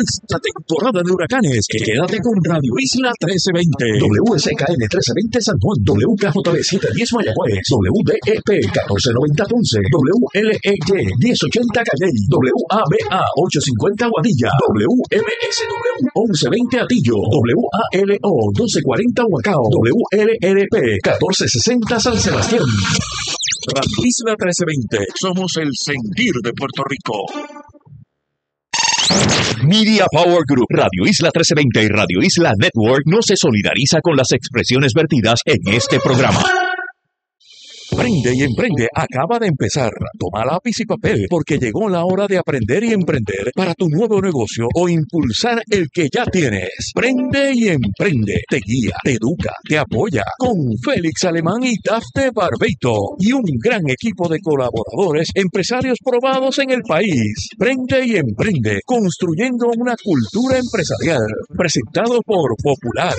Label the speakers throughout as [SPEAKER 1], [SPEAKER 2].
[SPEAKER 1] esta temporada de huracanes. Quédate con Radio Isla 1320, WSKN 1320 San Juan, WKJB 710 Mayagüez, WDEP 1490 Ponce, WLEY 1080 Calley, WABA 850 Guadilla, WMSW 1120 Atillo, WALO 1240 Huacao, WLRP 1460 San Sebastián. Radio Isla 1320, somos el sentir de Puerto Rico. Media Power Group, Radio Isla 1320 y Radio Isla Network no se solidariza con las expresiones vertidas en este programa. Prende y Emprende acaba de empezar. Toma lápiz y papel porque llegó la hora de aprender y emprender para tu nuevo negocio o impulsar el que ya tienes. Prende y Emprende. Te guía, te educa, te apoya con Félix Alemán y Dafne Barbeito y un gran equipo de colaboradores, empresarios probados en el país. Prende y Emprende, construyendo una cultura empresarial. Presentado por Popular.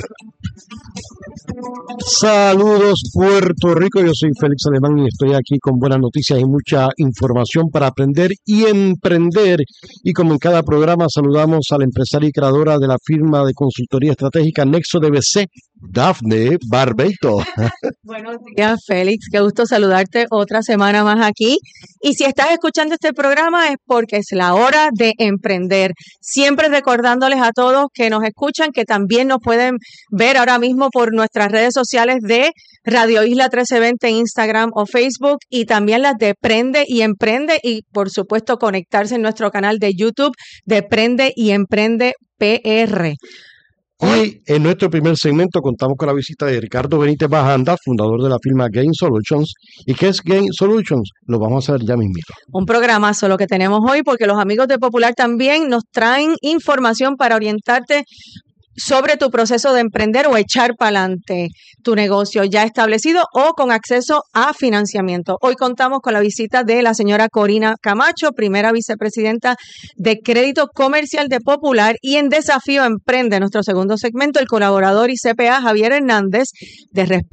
[SPEAKER 2] Saludos Puerto Rico, yo soy Félix Alemán y estoy aquí con buenas noticias y mucha información para aprender y emprender. Y como en cada programa saludamos a la empresaria y creadora de la firma de consultoría estratégica Nexo DBC, Dafne Barbeito.
[SPEAKER 3] Buenos días, Félix. Qué gusto saludarte otra semana más aquí. Y si estás escuchando este programa es porque es la hora de emprender. Siempre recordándoles a todos que nos escuchan que también nos pueden ver ahora mismo por nuestras redes sociales de Radio Isla 1320 en Instagram o Facebook y también las de Prende y Emprende y por supuesto conectarse en nuestro canal de YouTube de Prende y Emprende PR.
[SPEAKER 2] Hoy, en nuestro primer segmento, contamos con la visita de Ricardo Benítez Bajanda, fundador de la firma Gain Solutions. ¿Y qué es Gain Solutions? Lo vamos a ver ya mismito.
[SPEAKER 3] Un programazo lo que tenemos hoy, porque los amigos de Popular también nos traen información para orientarte sobre tu proceso de emprender o echar para adelante tu negocio ya establecido o con acceso a financiamiento. Hoy contamos con la visita de la señora Corina Camacho, primera vicepresidenta de Crédito Comercial de Popular, y en Desafío Emprende, nuestro segundo segmento, el colaborador y CPA Javier Hernández de